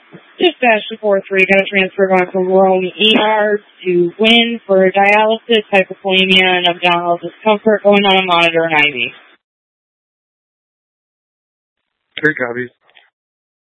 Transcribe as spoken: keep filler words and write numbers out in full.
Dispatch to four three, got a transfer going from Rome E R to Wynn for dialysis, hypokalemia, and abdominal discomfort, going on a monitor and I V. Three copies.